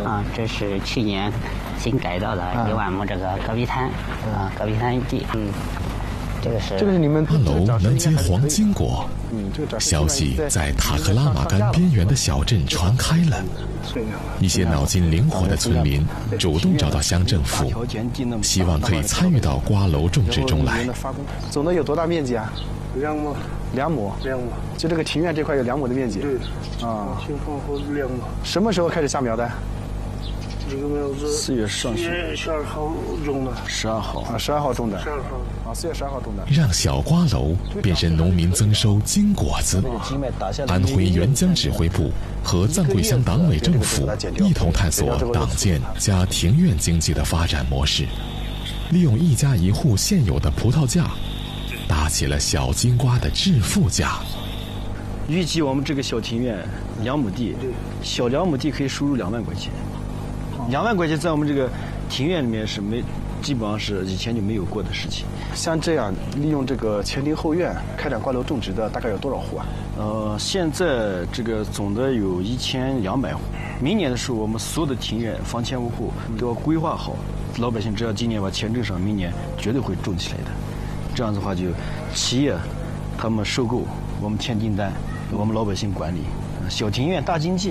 啊，这是去年新改造的1万亩这个戈壁滩戈壁滩地。这个是你们 8楼能结黄金果，消息在塔克拉玛干边缘的小镇传开了。一些脑筋灵活的村民主动找到乡政府，希望可以参与到瓜楼种植中来。 总的有多大面积啊？2亩。就这个庭院这块有2亩的面积。 对。 啊。 先放好2亩。 什么时候开始下苗的这个苗子 ？4月上旬。 12号种的。 12号啊，12号种的。 12号。 4月12号种的。 让小瓜楼变身农民增收金果子。安徽沅江指挥部和藏桂乡党委政府一同探索党建加庭院经济的发展模式，利用一家一户现有的葡萄架，搭起了小金瓜的致富架。 预计我们这个小庭院2亩地，小2亩地可以收入2万块钱。2万块钱在我们这个庭院里面是基本上是以前就没有过的事情。 像这样利用这个前庭后院开展瓜楼种植的大概有多少户啊？ 现在这个总的有1200户。明年的时候，我们所有的庭院房前屋后都要规划好，老百姓只要今年把钱挣上，明年绝对会种起来的。这样子的话，就企业他们收购，我们签订单，我们老百姓管理，小庭院大经济。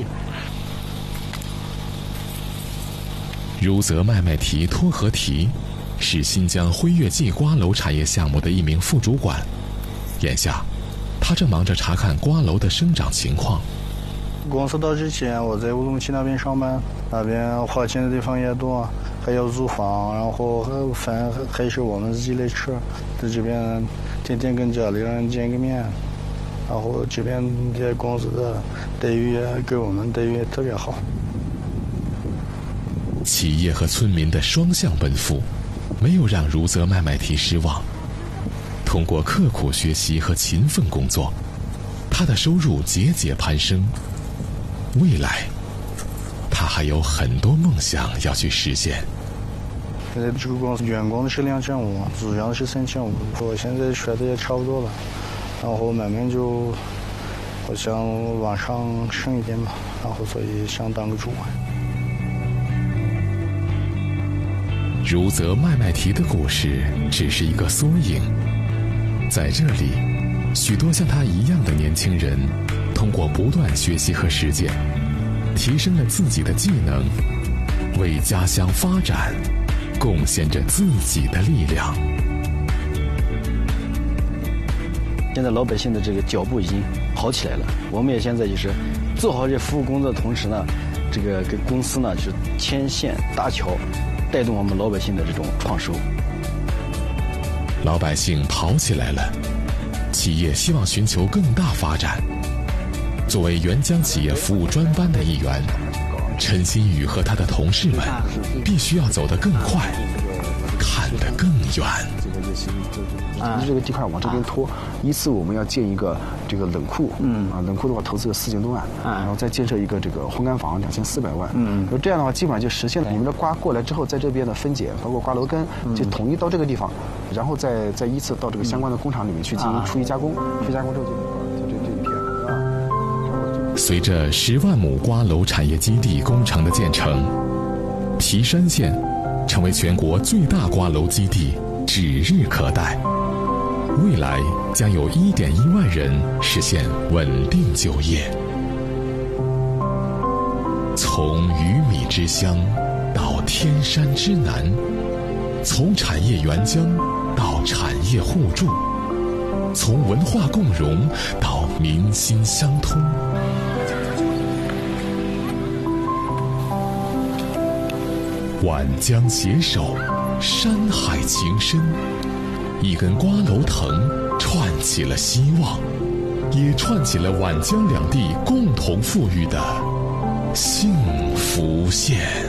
如泽麦麦提托合提是新疆辉跃记瓜楼产业项目的一名副主管，眼下他正忙着查看瓜楼的生长情况。 公司到之前我在乌鲁木齐那边上班，那边花钱的地方也多，还要租房，然后饭还是我们自己来吃，在这边天天跟家里人见个面，然后这边这公司的待遇也给我们待遇也特别好。 企业和村民的双向奔赴，没有让如泽麦麦提失望。通过刻苦学习和勤奋工作，他的收入节节攀升。未来，他还有很多梦想要去实现。 现在这个公司员工的是2500，组员是3500，我现在学的也差不多了，然后慢慢就我想往上升一点吧，然后所以想当个主管。 如泽麦麦提的故事只是一个缩影，在这里，许多像他一样的年轻人，通过不断学习和实践，提升了自己的技能，为家乡发展贡献着自己的力量。 现在老百姓的这个脚步已经好起来了，我们也现在就是做好这服务工作的同时呢，这个跟公司呢就是牵线搭桥，带动我们老百姓的这种创收。 老百姓跑起来了，企业希望寻求更大发展。作为沅江企业服务专班的一员，陈新宇和他的同事们必须要走得更快，看得更远。 这个地块往这边拖，依次我们要建一个这个冷库，冷库的话投资有4000多万，然后再建设一个这个烘干房2400万，这样的话基本上就实现了你们的瓜过来之后，在这边的分解，包括瓜楼根，就统一到这个地方，然后再依次到这个相关的工厂里面去进行初一加工，初一加工之后就这一片随着10万亩瓜楼产业基地工程的建成，皮山县成为全国最大瓜楼基地指日可待。未来将有1.1万人实现稳定就业。从鱼米之乡到天山之南，从产业援疆到产业互助，从文化共融到民心相通。皖江携手，山海情深，一根瓜楼藤串起了希望，也串起了皖江两地共同富裕的幸福线。